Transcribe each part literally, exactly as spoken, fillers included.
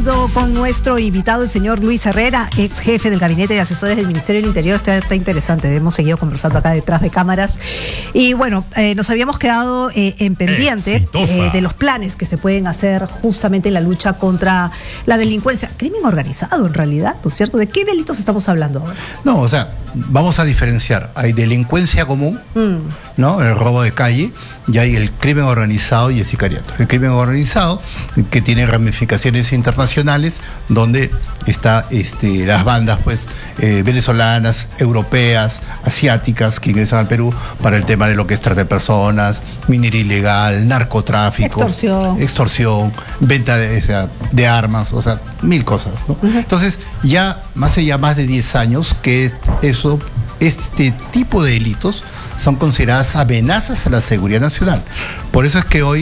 conversando con nuestro invitado, el señor Luis Herrera, ex jefe del Gabinete de Asesores del Ministerio del Interior. Está, está interesante, hemos seguido conversando acá detrás de cámaras. Y bueno, eh, nos habíamos quedado eh, en pendiente eh, de los planes que se pueden hacer justamente en la lucha contra la delincuencia. Crimen organizado, en realidad, ¿no es cierto? ¿De qué delitos estamos hablando ahora? No, o sea, vamos a diferenciar. Hay delincuencia común, mm. ¿no? El robo de calle, y hay el crimen organizado y el sicariato. El crimen organizado, que tiene ramificaciones internacionales, donde está este, las bandas pues eh, venezolanas, europeas, asiáticas, que ingresan al Perú para el tema de lo que es trata de personas, minería ilegal, narcotráfico, extorsión, extorsión venta de, o sea, de armas, o sea, mil cosas, ¿no? Uh-huh. Entonces, ya más allá más de diez años que eso, este tipo de delitos son consideradas amenazas a la seguridad nacional. Por eso es que hoy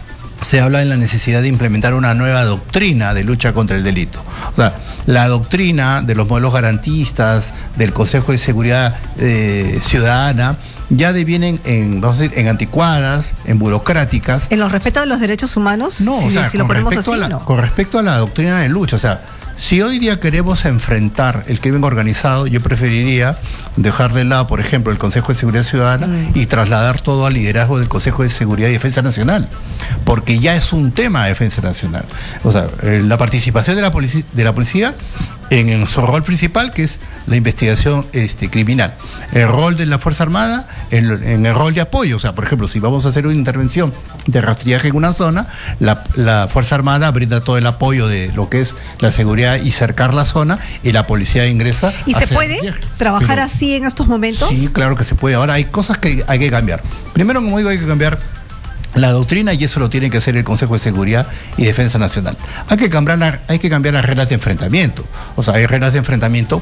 se habla de la necesidad de implementar una nueva doctrina de lucha contra el delito. O sea, la doctrina de los modelos garantistas, del Consejo de Seguridad eh, Ciudadana, ya devienen en, vamos a decir, en anticuadas, en burocráticas. ¿En los respeto de los derechos humanos? No, si, o sea, si con, lo ponemos respecto así, a la, no. con respecto a la doctrina de lucha, o sea, si hoy día queremos enfrentar el crimen organizado, yo preferiría dejar de lado, por ejemplo, el Consejo de Seguridad Ciudadana mm. y trasladar todo al liderazgo del Consejo de Seguridad y Defensa Nacional, porque ya es un tema de defensa nacional. O sea, la participación de la policía, de la policía en, en su rol principal, que es la investigación este, criminal. El rol de la Fuerza Armada en, en el rol de apoyo. O sea, por ejemplo, si vamos a hacer una intervención de rastrillaje en una zona, la, la Fuerza Armada brinda todo el apoyo de lo que es la seguridad y cercar la zona, y la policía ingresa. ¿Y se puede trabajar Pero, así en estos momentos? Sí, claro que se puede. Ahora hay cosas que hay que cambiar. Primero, como digo, hay que cambiar la doctrina, y eso lo tiene que hacer el Consejo de Seguridad y Defensa Nacional. Hay que cambiar, la, hay que cambiar las reglas de enfrentamiento. O sea, hay reglas de enfrentamiento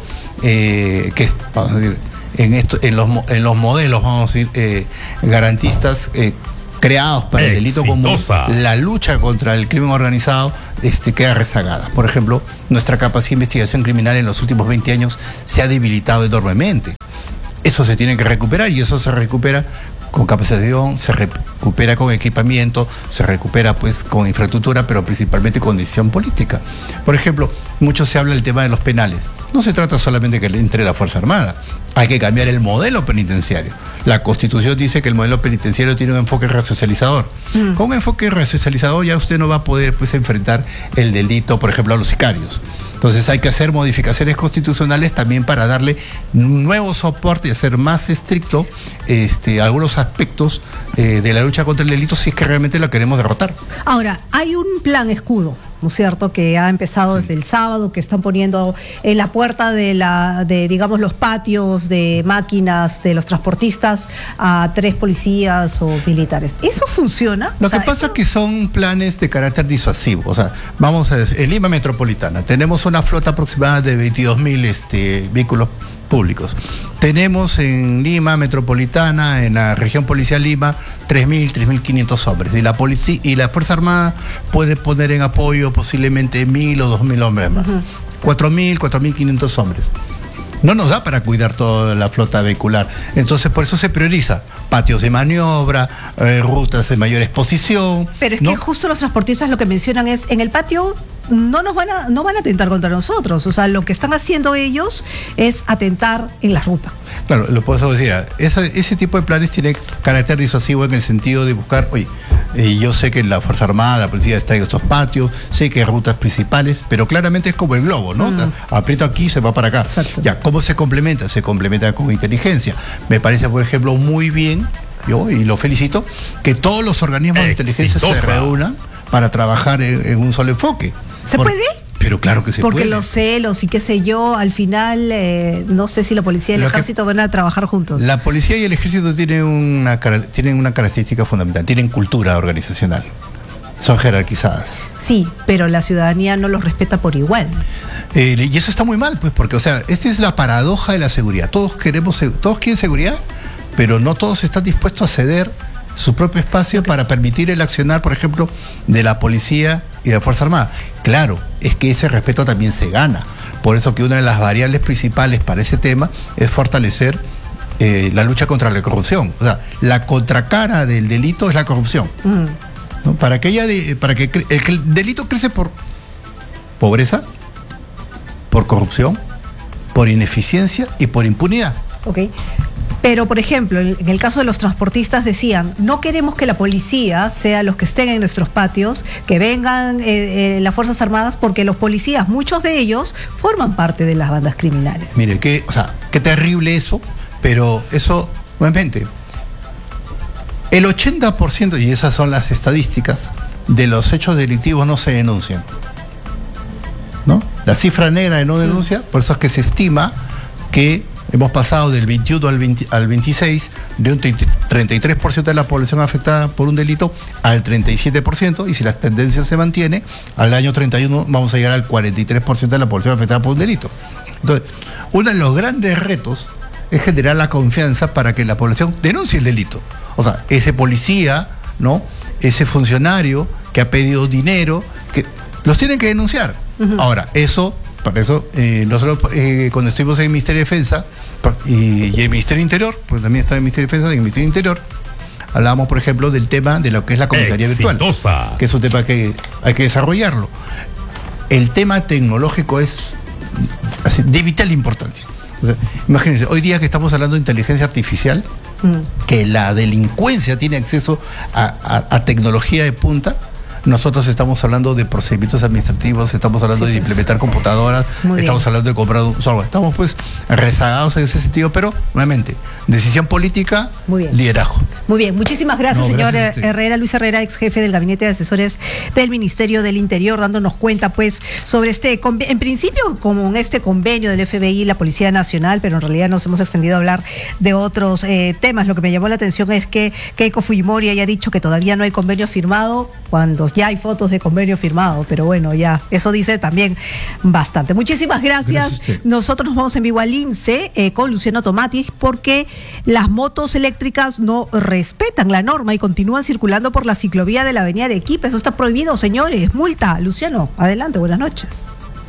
eh, que, vamos a decir, en, esto, en, los, en los modelos, vamos a decir, eh, garantistas eh, creados para el delito común, la lucha contra el crimen organizado este, queda rezagada. Por ejemplo, nuestra capacidad de investigación criminal en los últimos veinte años se ha debilitado enormemente. Eso se tiene que recuperar, y eso se recupera con capacitación, se recupera con equipamiento, se recupera pues con infraestructura, pero principalmente con decisión política. Por ejemplo, mucho se habla del tema de los penales. No se trata solamente de que entre la Fuerza Armada, hay que cambiar el modelo penitenciario. La Constitución dice que el modelo penitenciario tiene un enfoque resocializador. Mm. Con un enfoque resocializador ya usted no va a poder pues enfrentar el delito, por ejemplo, a los sicarios. Entonces hay que hacer modificaciones constitucionales también para darle nuevo soporte y hacer más estricto este, algunos aspectos eh, de la lucha contra el delito, si es que realmente la queremos derrotar. Ahora, hay un plan escudo, ¿no es cierto?, que ha empezado sí. desde el sábado, que están poniendo en la puerta de, la, de digamos, los patios de máquinas de los transportistas a tres policías o militares. ¿Eso funciona? Lo o sea, que pasa eso... es que son planes de carácter disuasivo. O sea, vamos a decir, en Lima Metropolitana tenemos una flota aproximada de veintidós mil este, vehículos públicos. Tenemos en Lima Metropolitana, en la región policial Lima, tres mil, tres mil quinientos hombres. Y la policía y la Fuerza Armada puede poner en apoyo posiblemente mil o dos mil hombres más. Uh-huh. cuatro mil, cuatro mil quinientos hombres. No nos da para cuidar toda la flota vehicular. Entonces, por eso se prioriza patios de maniobra, eh, rutas de mayor exposición. Pero es ¿no? que justo los transportistas lo que mencionan es, en el patio no nos van a, no van a atentar contra nosotros. O sea, lo que están haciendo ellos es atentar en la ruta. Claro, lo puedo decir. Ese, ese tipo de planes tiene carácter disuasivo en el sentido de buscar, oye, eh, yo sé que en la Fuerza Armada, la policía está en estos patios, sé que hay rutas principales, pero claramente es como el globo, ¿no? Mm. O sea, aprieto aquí, se va para acá. Exacto. Ya, ¿cómo se complementa? Se complementa con inteligencia. Me parece, por ejemplo, muy bien, yo, y lo felicito, que todos los organismos Exitosa. de inteligencia se reúnan para trabajar en, en un solo enfoque. ¿Se Por, puede? Pero claro que se Porque puede. los celos y qué sé yo, al final, eh, no sé si la policía y el Lo ejército que, van a trabajar juntos. La policía y el ejército tienen una, tienen una característica fundamental, tienen cultura organizacional. Son jerarquizadas. Sí, pero la ciudadanía no los respeta por igual. Eh, y eso está muy mal, pues, porque, o sea, esta es la paradoja de la seguridad. Todos queremos, todos quieren seguridad, pero no todos están dispuestos a ceder su propio espacio okay. para permitir el accionar, por ejemplo, de la policía y de la Fuerza Armada. Claro, es que ese respeto también se gana. Por eso que una de las variables principales para ese tema es fortalecer eh, la lucha contra la corrupción. O sea, la contracara del delito es la corrupción. Mm. ¿No? Para que, ella de, para que cre el, el delito crece por pobreza, por corrupción, por ineficiencia y por impunidad. Ok. Pero, por ejemplo, en el caso de los transportistas decían, no queremos que la policía sea los que estén en nuestros patios, que vengan eh, eh, las Fuerzas Armadas, porque los policías, muchos de ellos, forman parte de las bandas criminales. Mire, qué, o sea, qué terrible eso, pero eso, nuevamente, el ochenta por ciento, y esas son las estadísticas, de los hechos delictivos no se denuncian, ¿no? La cifra negra de no denuncia, por eso es que se estima que hemos pasado del veintiuno al, veinte, al veintiséis, de un treinta y tres por ciento de la población afectada por un delito al treinta y siete por ciento, y si la tendencia se mantiene, al año treinta y uno vamos a llegar al cuarenta y tres por ciento de la población afectada por un delito. Entonces, uno de los grandes retos es generar la confianza para que la población denuncie el delito. O sea, ese policía, ¿no? Ese funcionario que ha pedido dinero, que los tienen que denunciar. Uh-huh. Ahora, eso... Para eso, eh, nosotros eh, cuando estuvimos en el Ministerio de Defensa y, y el Ministerio Interior, pues también estaba en el Ministerio de Defensa y en el Ministerio Interior, hablábamos, por ejemplo, del tema de lo que es la comisaría virtual, que es un tema que hay que desarrollarlo. El tema tecnológico es así, de vital importancia. O sea, imagínense, hoy día que estamos hablando de inteligencia artificial, mm. que la delincuencia tiene acceso a, a, a tecnología de punta. Nosotros estamos hablando de procedimientos administrativos, estamos hablando sí, de implementar computadoras, estamos hablando de comprar un software. Estamos pues rezagados en ese sentido, pero nuevamente, decisión política, Muy bien. liderazgo. Muy bien, muchísimas gracias, no, señor gracias Herrera, Luis Herrera, ex jefe del Gabinete de Asesores del Ministerio del Interior, dándonos cuenta pues sobre este, en principio como este convenio del F B I y la Policía Nacional, pero en realidad nos hemos extendido a hablar de otros eh, temas. Lo que me llamó la atención es que Keiko Fujimori haya dicho que todavía no hay convenio firmado, cuando ya hay fotos de convenio firmado, pero bueno, ya, eso dice también bastante. Muchísimas gracias. gracias Nosotros nos vamos en vivo al INSE eh, con Luciano Tomatis, porque las motos eléctricas no respetan la norma y continúan circulando por la ciclovía de la avenida Arequipa. Eso está prohibido, señores. Multa. Luciano, adelante, buenas noches.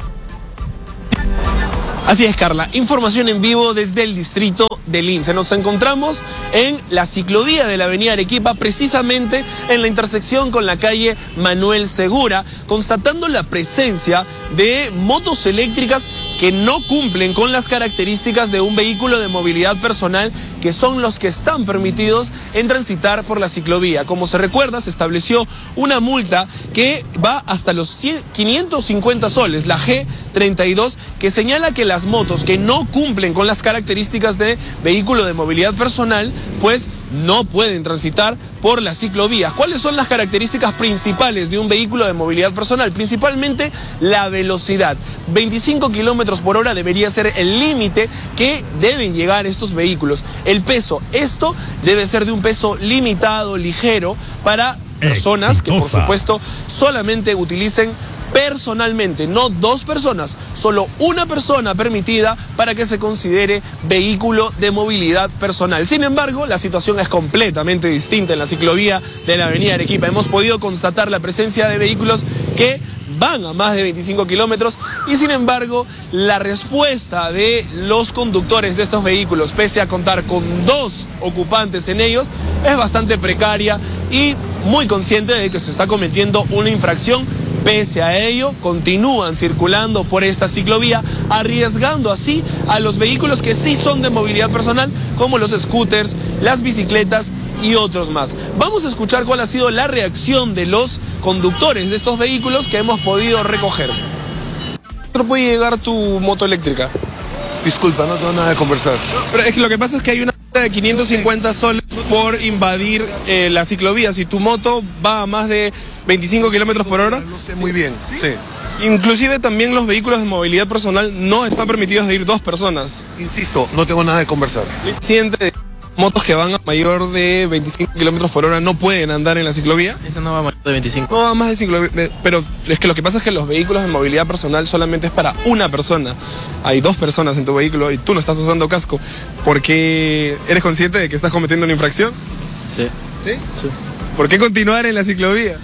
Así es, Carla. Información en vivo desde el distrito del INSE. Nos encontramos en la ciclovía de la avenida Arequipa, precisamente en la intersección con la calle Manuel Segura, constatando la presencia de motos eléctricas que no cumplen con las características de un vehículo de movilidad personal, que son los que están permitidos en transitar por la ciclovía. Como se recuerda, se estableció una multa que va hasta los quinientos cincuenta soles, la G treinta y dos, que señala que las motos que no cumplen con las características de vehículo de movilidad personal, pues no pueden transitar por las ciclovías. ¿Cuáles son las características principales de un vehículo de movilidad personal? Principalmente la velocidad. veinticinco kilómetros por hora debería ser el límite que deben llegar estos vehículos. El peso, esto debe ser de un peso limitado, ligero, para personas Exitosa. que por supuesto solamente utilicen personalmente, no dos personas, solo una persona permitida para que se considere vehículo de movilidad personal. Sin embargo, la situación es completamente distinta en la ciclovía de la avenida Arequipa. Hemos podido constatar la presencia de vehículos que van a más de veinticinco kilómetros y sin embargo la respuesta de los conductores de estos vehículos, pese a contar con dos ocupantes en ellos, es bastante precaria y muy consciente de que se está cometiendo una infracción. Pese a ello, continúan circulando por esta ciclovía, arriesgando así a los vehículos que sí son de movilidad personal, como los scooters, las bicicletas y otros más. Vamos a escuchar cuál ha sido la reacción de los conductores de estos vehículos que hemos podido recoger. ¿Cuánto puede llegar tu moto eléctrica? Disculpa, no tengo nada de conversar. Pero es que lo que pasa es que hay una de quinientos cincuenta soles por invadir eh, la ciclovía. Si tu moto va a más de veinticinco kilómetros por hora. Lo sé muy bien, ¿sí? sí. Inclusive también los vehículos de movilidad personal no están permitidos de ir dos personas. Insisto, no tengo nada de conversar. Siente motos que van a mayor de veinticinco kilómetros por hora no pueden andar en la ciclovía. Esa no va a mayor de veinticinco. No va más de cinco, pero es que lo que pasa es que los vehículos de movilidad personal solamente es para una persona. Hay dos personas en tu vehículo y tú no estás usando casco. ¿Porque eres consciente de que estás cometiendo una infracción? Sí. ¿Sí? Sí. ¿Por qué continuar en la ciclovía?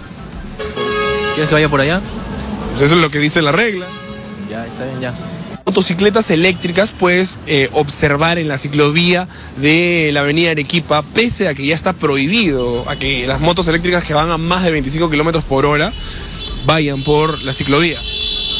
¿Quieres que vaya por allá? Pues eso es lo que dice la regla. Ya, está bien, ya. Motocicletas eléctricas puedes eh, observar en la ciclovía de la avenida Arequipa, pese a que ya está prohibido a que las motos eléctricas que van a más de veinticinco kilómetros por hora vayan por la ciclovía.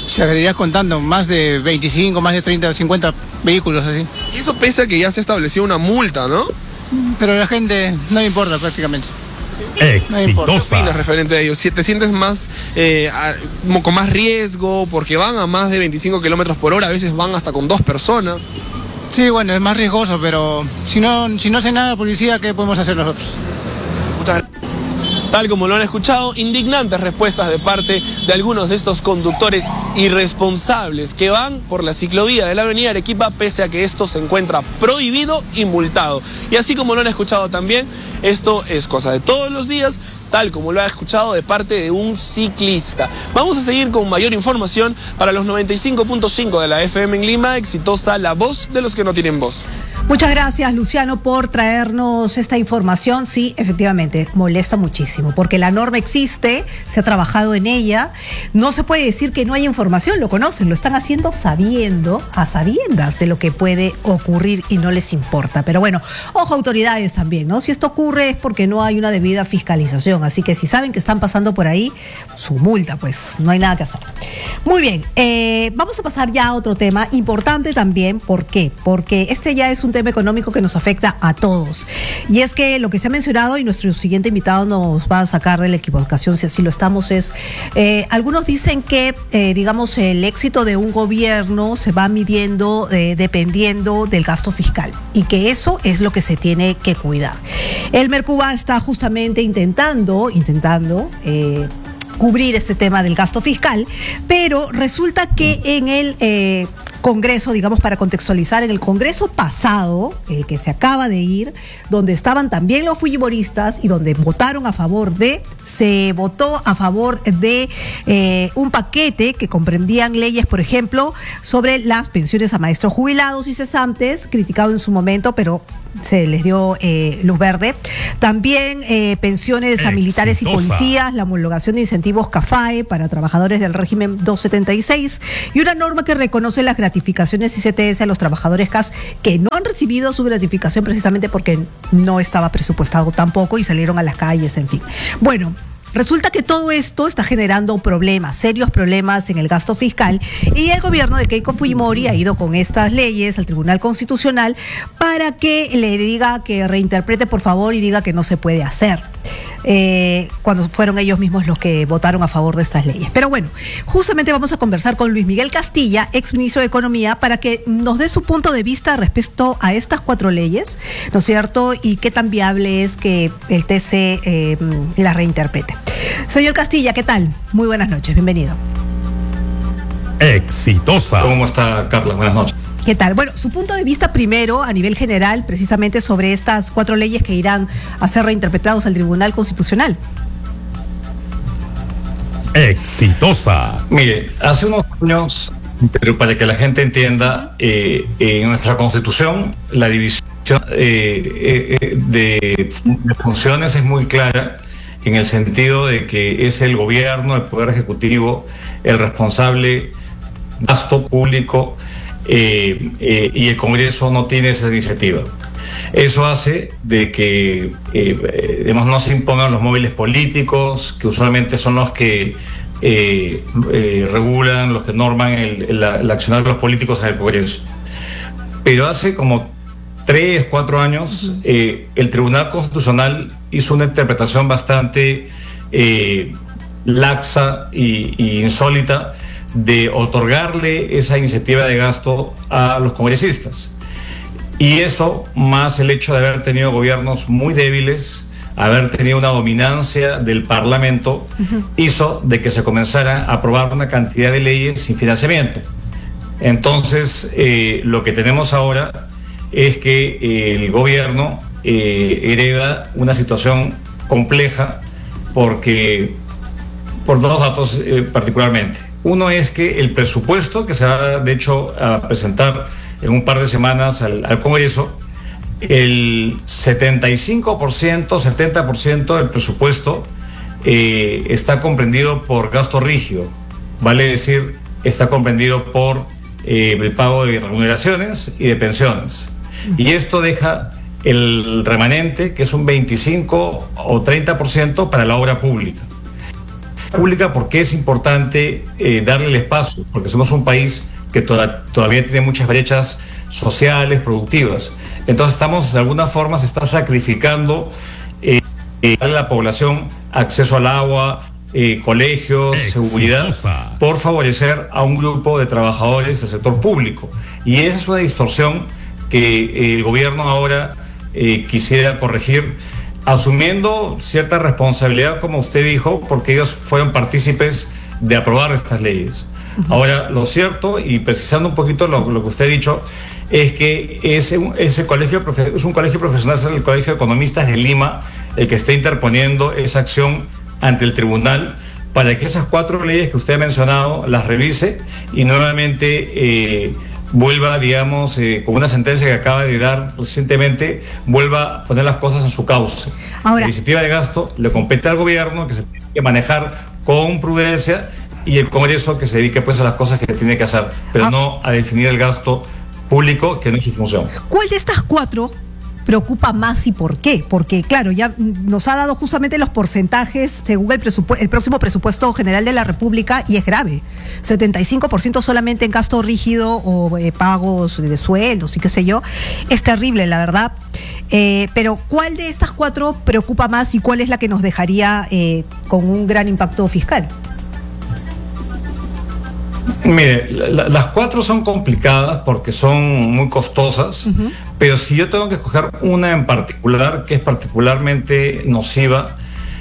Se seguiría contando más de veinticinco, más de treinta, cincuenta vehículos así. Y eso pese a que ya se estableció una multa, ¿no? Pero a la gente no le importa prácticamente. ¿Qué opinas referente a ello? Si ¿Te sientes más eh, a, con más riesgo porque van a más de veinticinco kilómetros por hora? A veces van hasta con dos personas. Sí, bueno, es más riesgoso, pero si no, si no hace nada la policía, ¿qué podemos hacer nosotros? Muchas gracias. Tal como lo han escuchado, indignantes respuestas de parte de algunos de estos conductores irresponsables que van por la ciclovía de la avenida Arequipa pese a que esto se encuentra prohibido y multado. Y así como lo han escuchado también, esto es cosa de todos los días, tal como lo ha escuchado de parte de un ciclista. Vamos a seguir con mayor información para los noventa y cinco punto cinco de la F M en Lima, exitosa, la voz de los que no tienen voz. Muchas gracias, Luciano, por traernos esta información. Sí, efectivamente, molesta muchísimo, porque la norma existe, se ha trabajado en ella. No se puede decir que no hay información, lo conocen, lo están haciendo sabiendo, a sabiendas de lo que puede ocurrir y no les importa. Pero bueno, ojo, autoridades también, ¿no? Si esto ocurre es porque no hay una debida fiscalización, así que si saben que están pasando por ahí, su multa, pues no hay nada que hacer. Muy bien, eh, vamos a pasar ya a otro tema importante también. ¿Por qué? Porque este ya es un tema económico que nos afecta a todos. Y es que lo que se ha mencionado, y nuestro siguiente invitado nos va a sacar de la equivocación si así lo estamos, es, eh, algunos dicen que, eh, digamos, el éxito de un gobierno se va midiendo eh, dependiendo del gasto fiscal, y que eso es lo que se tiene que cuidar. El Mercuba está justamente intentando, intentando, eh, cubrir este tema del gasto fiscal, pero resulta que en el eh, Congreso, digamos, para contextualizar, en el Congreso pasado, el que se acaba de ir, donde estaban también los fujimoristas y donde votaron a favor de, se votó a favor de eh, un paquete que comprendían leyes, por ejemplo, sobre las pensiones a maestros jubilados y cesantes, criticado en su momento, pero se les dio eh, luz verde. También eh, pensiones a militares y policías, la homologación de incentivos CAFAE para trabajadores del régimen doscientos setenta y seis y una norma que reconoce las gratificaciones I C T S a los trabajadores C A S que no han recibido su gratificación precisamente porque no estaba presupuestado tampoco y salieron a las calles, en fin. Bueno, resulta que todo esto está generando problemas, serios problemas en el gasto fiscal, y el gobierno de Keiko Fujimori ha ido con estas leyes al Tribunal Constitucional para que le diga que reinterprete, por favor, y diga que no se puede hacer. Eh, cuando fueron ellos mismos los que votaron a favor de estas leyes. Pero bueno, justamente vamos a conversar con Luis Miguel Castilla, ex ministro de Economía, para que nos dé su punto de vista respecto a estas cuatro leyes, ¿no es cierto? Y qué tan viable es que el T C eh, las reinterprete. Señor Castilla, ¿qué tal? Muy buenas noches, bienvenido. Exitosa. ¿Cómo está, Carla? Buenas noches. ¿Qué tal? Bueno, su punto de vista primero, a nivel general, precisamente sobre estas cuatro leyes que irán a ser reinterpretados al Tribunal Constitucional. Exitosa. Mire, hace unos años, pero para que la gente entienda, eh, en nuestra Constitución, la división eh, eh, de funciones es muy clara, en el sentido de que es el gobierno, el Poder Ejecutivo, el responsable gasto público, Eh, eh, y el Congreso no tiene esa iniciativa. Eso hace de que eh, digamos, no se impongan los móviles políticos, que usualmente son los que eh, eh, regulan, los que norman el, el, el accionar de los políticos en el Congreso. Pero hace como tres, cuatro años, uh-huh. eh, el Tribunal Constitucional hizo una interpretación bastante eh, laxa y, y insólita de otorgarle esa iniciativa de gasto a los congresistas. Y eso, más el hecho de haber tenido gobiernos muy débiles, haber tenido una dominancia del Parlamento, uh-huh. hizo de que se comenzara a aprobar una cantidad de leyes sin financiamiento. Entonces, eh, lo que tenemos ahora es que eh, el gobierno eh, hereda una situación compleja porque, por dos datos eh, particularmente. Uno es que el presupuesto que se va, de hecho, a presentar en un par de semanas al, al Congreso, el setenta y cinco por ciento, setenta por ciento del presupuesto eh, está comprendido por gasto rígido, vale decir, está comprendido por eh, el pago de remuneraciones y de pensiones. Y esto deja el remanente, que es un veinticinco o treinta por ciento para la obra pública. pública, ¿por qué es importante eh, darle el espacio? Porque somos un país que toda, todavía tiene muchas brechas sociales, productivas. Entonces estamos, de alguna forma, se está sacrificando eh, eh, a la población acceso al agua, eh, colegios, Exitosa. seguridad, por favorecer a un grupo de trabajadores del sector público. Y esa es una distorsión que eh, el gobierno ahora eh, quisiera corregir, asumiendo cierta responsabilidad, como usted dijo, porque ellos fueron partícipes de aprobar estas leyes. Uh-huh. Ahora, lo cierto, y precisando un poquito lo, lo que usted ha dicho, es que ese, ese colegio es un colegio profesional, es el Colegio de Economistas de Lima, el que está interponiendo esa acción ante el tribunal para que esas cuatro leyes que usted ha mencionado las revise y nuevamente eh, vuelva, digamos, eh, con una sentencia que acaba de dar recientemente, vuelva a poner las cosas en su cauce. Ahora, la iniciativa de gasto le compete al gobierno, que se tiene que manejar con prudencia, y el Congreso que se dedique pues a las cosas que tiene que hacer, pero ah, no a definir el gasto público, que no es su función. ¿Cuál de estas cuatro preocupa más y por qué? Porque, claro, ya nos ha dado justamente los porcentajes según el, presupu- el próximo presupuesto general de la República, y es grave. setenta y cinco por ciento solamente en gasto rígido o eh, pagos de sueldos y qué sé yo. Es terrible, la verdad. Eh, pero, ¿cuál de estas cuatro preocupa más y cuál es la que nos dejaría eh, con un gran impacto fiscal? Mire, la, las cuatro son complicadas porque son muy costosas, uh-huh. pero si yo tengo que escoger una en particular, que es particularmente nociva,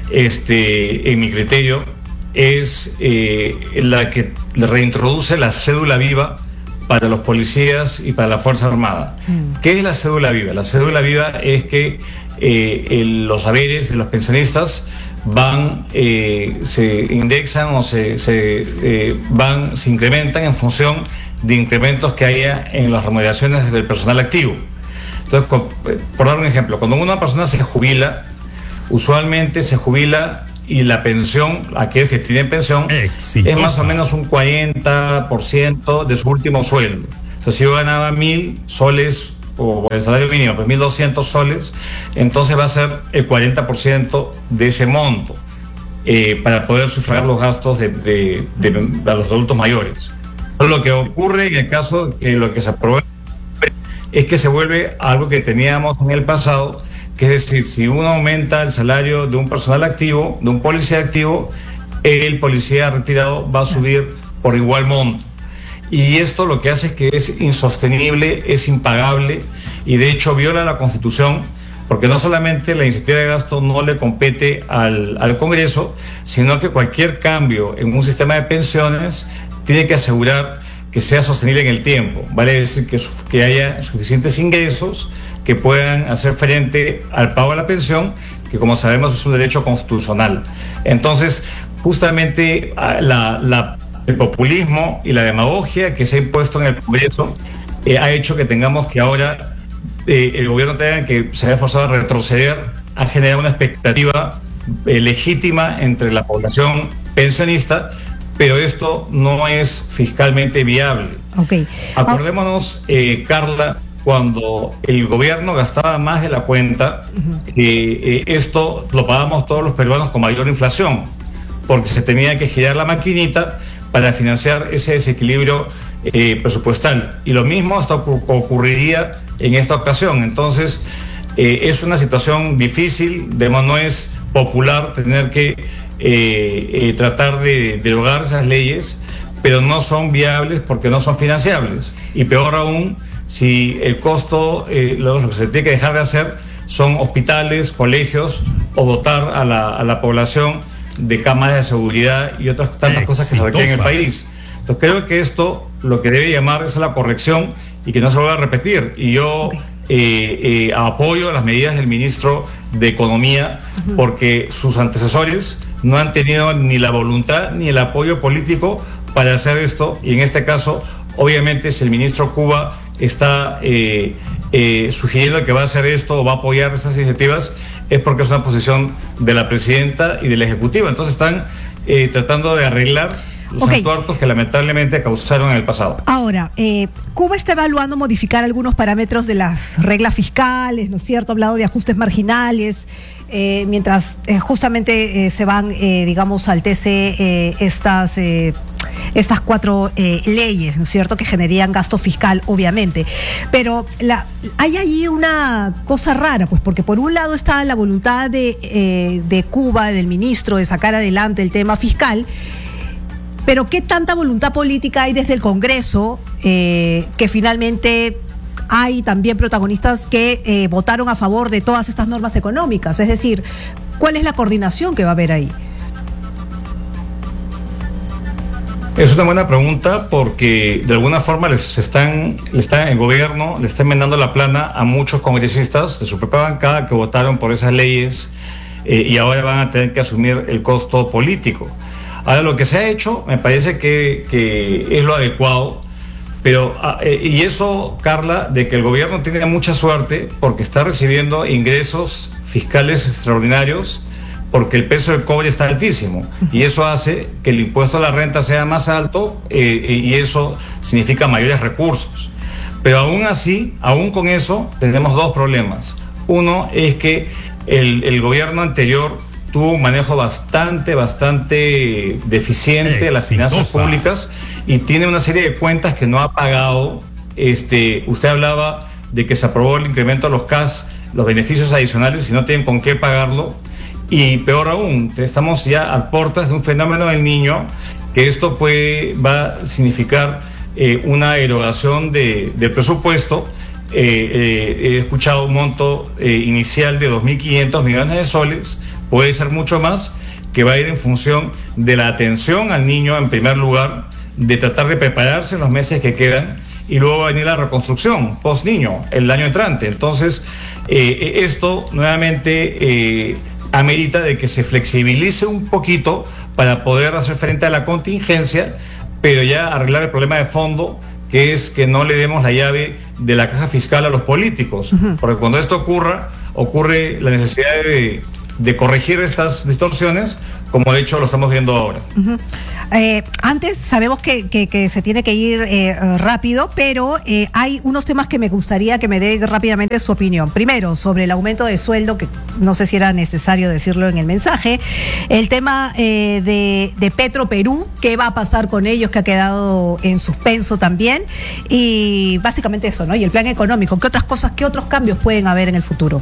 este, en mi criterio, es eh, la que reintroduce la cédula viva para los policías y para la Fuerza Armada. Uh-huh. ¿Qué es la cédula viva? La cédula viva es que eh, el, los haberes de los pensionistas van, eh, se indexan o se, se eh, van, se incrementan en función de incrementos que haya en las remuneraciones del personal activo. Entonces, con, por dar un ejemplo, cuando una persona se jubila, usualmente se jubila y la pensión, aquellos que tienen pensión, Exitosa. es más o menos un cuarenta por ciento de su último sueldo. Entonces, si yo ganaba mil soles o el salario mínimo, pues mil doscientos soles, entonces va a ser el cuarenta por ciento de ese monto eh, para poder sufragar los gastos de, de, de, de los adultos mayores. Lo que ocurre en el caso que lo que se aprobó es que se vuelve algo que teníamos en el pasado, que es decir, si uno aumenta el salario de un personal activo, de un policía activo, el policía retirado va a subir por igual monto. Y esto lo que hace es que es insostenible, es impagable, y de hecho viola la Constitución, porque no solamente la iniciativa de gasto no le compete al, al Congreso, sino que cualquier cambio en un sistema de pensiones tiene que asegurar que sea sostenible en el tiempo. Vale decir que, que haya suficientes ingresos que puedan hacer frente al pago de la pensión, que como sabemos es un derecho constitucional. Entonces, justamente la... la el populismo y la demagogia que se ha impuesto en el Congreso eh, ha hecho que tengamos que ahora eh, el gobierno tenga que se haya forzado a retroceder, a generar una expectativa eh, legítima entre la población pensionista, pero esto no es fiscalmente viable. Okay. Acordémonos, eh, Carla, cuando el gobierno gastaba más de la cuenta, uh-huh. eh, eh, esto lo pagamos todos los peruanos con mayor inflación, porque se tenía que girar la maquinita para financiar ese desequilibrio eh, presupuestal. Y lo mismo hasta ocurriría en esta ocasión. Entonces, eh, es una situación difícil, además no es popular tener que eh, eh, tratar de derogar esas leyes, pero no son viables porque no son financiables. Y peor aún, si el costo, eh, lo que se tiene que dejar de hacer son hospitales, colegios, o dotar a la, a la población de cámaras de seguridad y otras tantas Exitosa. cosas que se requieren en el país. Entonces creo que esto lo que debe llamar es la corrección y que no se vuelva a repetir. Y yo okay. eh, eh, apoyo las medidas del ministro de Economía, uh-huh. porque sus antecesores no han tenido ni la voluntad ni el apoyo político para hacer esto, y en este caso obviamente si el ministro Cuba está eh, eh, sugiriendo que va a hacer esto o va a apoyar esas iniciativas, es porque es una posición de la presidenta y del Ejecutivo. Entonces están eh, tratando de arreglar los okay. entuertos que lamentablemente causaron en el pasado. Ahora, eh, Cuba está evaluando modificar algunos parámetros de las reglas fiscales, ¿no es cierto? Ha hablado de ajustes marginales. eh, mientras eh, justamente eh, se van, eh, digamos, al T C eh, estas... Eh, estas cuatro eh, leyes, ¿no es cierto?, que generarían gasto fiscal, obviamente. Pero la, hay allí una cosa rara, pues, porque por un lado está la voluntad de, eh, de Cuba, del ministro, de sacar adelante el tema fiscal, pero ¿qué tanta voluntad política hay desde el Congreso eh, que finalmente hay también protagonistas que eh, votaron a favor de todas estas normas económicas? Es decir, ¿cuál es la coordinación que va a haber ahí? Es una buena pregunta porque de alguna forma les están, le están, el gobierno le está enmendando la plana a muchos congresistas de su propia bancada que votaron por esas leyes eh, y ahora van a tener que asumir el costo político. Ahora, lo que se ha hecho me parece que, que es lo adecuado, pero eh, y eso, Carla, de que el gobierno tiene mucha suerte porque está recibiendo ingresos fiscales extraordinarios, porque el peso del cobre está altísimo y eso hace que el impuesto a la renta sea más alto eh, y eso significa mayores recursos. Pero aún así, aún con eso, tenemos dos problemas. Uno es que el, el gobierno anterior tuvo un manejo bastante, bastante deficiente de las finanzas públicas y tiene una serie de cuentas que no ha pagado. Este, usted hablaba de que se aprobó el incremento de los C A S, los beneficios adicionales, y no tienen con qué pagarlo. Y peor aún, estamos ya a puertas de un fenómeno del Niño, que esto puede, va a significar eh, una erogación de, del presupuesto. Eh, eh, he escuchado un monto eh, inicial de dos mil quinientos millones de soles, puede ser mucho más, que va a ir en función de la atención al niño en primer lugar, de tratar de prepararse en los meses que quedan, y luego va a venir la reconstrucción post niño el año entrante. Entonces, eh, esto nuevamente... Eh, amerita de que se flexibilice un poquito para poder hacer frente a la contingencia, pero ya arreglar el problema de fondo, que es que no le demos la llave de la caja fiscal a los políticos, uh-huh. porque cuando esto ocurra, ocurre la necesidad de, de corregir estas distorsiones, como de hecho lo estamos viendo ahora. Uh-huh. Eh, antes sabemos que, que, que se tiene que ir eh, rápido, pero eh, hay unos temas que me gustaría que me dé rápidamente su opinión. Primero, sobre el aumento de sueldo, que no sé si era necesario decirlo en el mensaje. El tema eh, de, de Petroperú, qué va a pasar con ellos, que ha quedado en suspenso también. Y básicamente eso, ¿no? Y el plan económico, ¿qué otras cosas, qué otros cambios pueden haber en el futuro?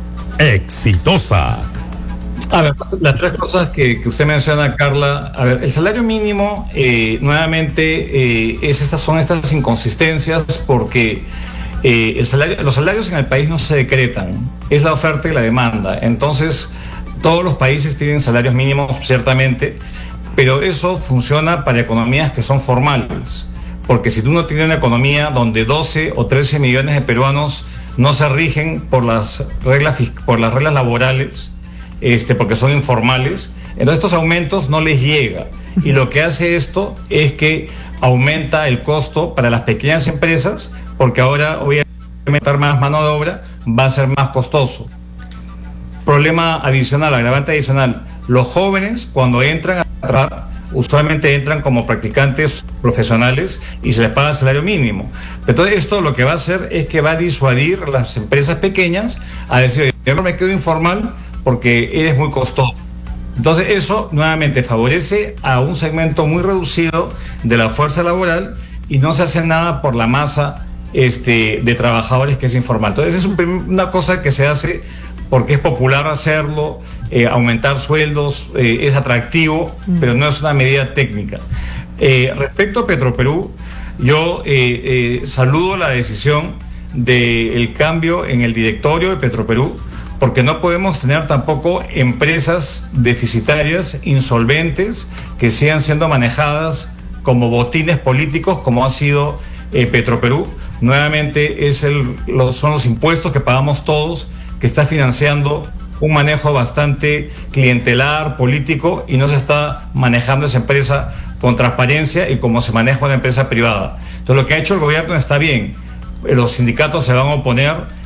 Exitosa. A ver, las tres cosas que, que usted menciona, Carla. A ver, el salario mínimo, eh, nuevamente, eh, es estas, son estas inconsistencias porque eh, el salario, los salarios en el país no se decretan, es la oferta y la demanda. Entonces, todos los países tienen salarios mínimos, ciertamente, pero eso funciona para economías que son formales. Porque si tú no tienes una economía donde doce o trece millones de peruanos no se rigen por las reglas, por las reglas laborales, Este, porque son informales, entonces estos aumentos no les llega. Y lo que hace esto es que aumenta el costo para las pequeñas empresas, porque ahora obviamente aumentar más mano de obra va a ser más costoso. Problema adicional, agravante adicional, los jóvenes cuando entran a trabajar, usualmente entran como practicantes profesionales y se les paga salario mínimo. Entonces esto lo que va a hacer es que va a disuadir a las empresas pequeñas a decir, yo no me quedo informal porque eres muy costoso. Entonces eso nuevamente favorece a un segmento muy reducido de la fuerza laboral y no se hace nada por la masa este, de trabajadores que es informal. Entonces es un, una cosa que se hace porque es popular hacerlo, eh, aumentar sueldos, eh, es atractivo, mm. pero no es una medida técnica. Eh, respecto a Petroperú, yo eh, eh, saludo la decisión del cambio en el directorio de Petroperú, porque no podemos tener tampoco empresas deficitarias, insolventes, que sigan siendo manejadas como botines políticos, como ha sido eh, Petroperú. Nuevamente es el, los, son los impuestos que pagamos todos, que está financiando un manejo bastante clientelar, político, y no se está manejando esa empresa con transparencia y como se maneja una empresa privada. Entonces lo que ha hecho el gobierno está bien. Los sindicatos se van a oponer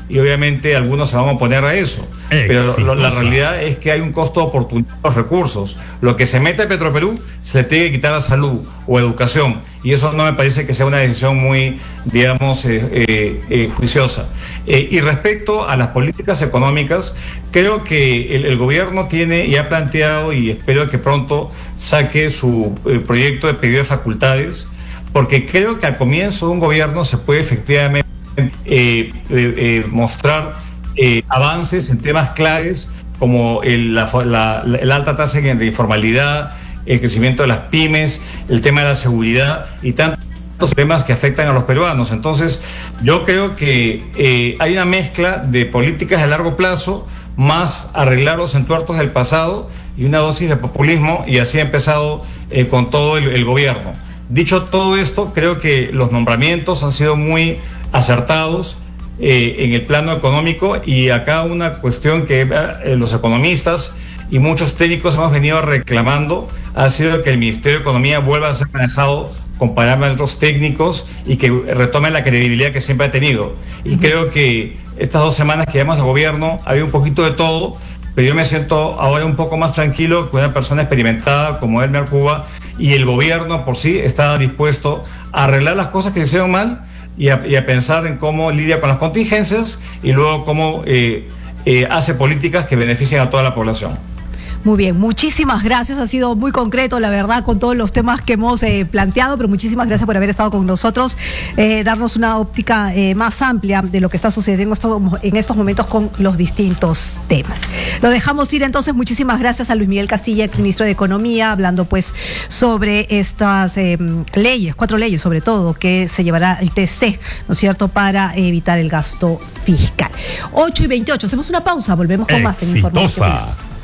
y obviamente algunos se van a oponer a eso. Pero lo, la realidad es que hay un costo de oportunidad de los recursos. Lo que se mete a Petroperú se le tiene que quitar a salud o educación, y eso no me parece que sea una decisión muy, digamos, eh, eh, eh, juiciosa. Eh, y respecto a las políticas económicas, creo que el, el gobierno tiene y ha planteado, y espero que pronto saque su eh, proyecto de pedido de facultades, porque creo que al comienzo de un gobierno se puede efectivamente eh, eh, eh, mostrar Eh, avances en temas claves como el, la, la, la alta tasa de informalidad, el crecimiento de las pymes, el tema de la seguridad y tantos temas que afectan a los peruanos. Entonces, yo creo que eh, hay una mezcla de políticas de largo plazo más arreglar los entuertos del pasado y una dosis de populismo, y así ha empezado eh, con todo el, el gobierno. Dicho todo esto, creo que los nombramientos han sido muy acertados Eh, en el plano económico, y acá una cuestión que eh, los economistas y muchos técnicos hemos venido reclamando ha sido que el Ministerio de Economía vuelva a ser manejado con parámetros técnicos y que retome la credibilidad que siempre ha tenido. Y uh-huh. creo que estas dos semanas que llevamos de gobierno ha habido un poquito de todo, pero yo me siento ahora un poco más tranquilo con una persona experimentada como Elmer Cuba, y el gobierno por sí está dispuesto a arreglar las cosas que se hicieron mal y a, y a pensar en cómo lidia con las contingencias y luego cómo eh, eh, hace políticas que beneficien a toda la población. Muy bien, muchísimas gracias, ha sido muy concreto, la verdad, con todos los temas que hemos eh, planteado, pero muchísimas gracias por haber estado con nosotros, eh, darnos una óptica eh, más amplia de lo que está sucediendo en estos momentos con los distintos temas. Lo dejamos ir entonces, muchísimas gracias a Luis Miguel Castilla, exministro de Economía, hablando pues sobre estas eh, leyes, cuatro leyes sobre todo, que se llevará el T C, ¿no es cierto?, para evitar el gasto fiscal. ocho y veintiocho, hacemos una pausa, volvemos con más en Información.